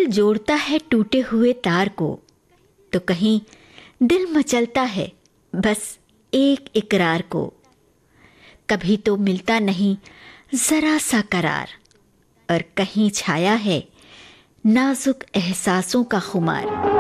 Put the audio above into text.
जोड़ता है टूटे हुए तार को, तो कहीं दिल मचलता है बस एक इकरार को। कभी तो मिलता नहीं जरा सा करार, और कहीं छाया है नाजुक एहसासों का खुमार।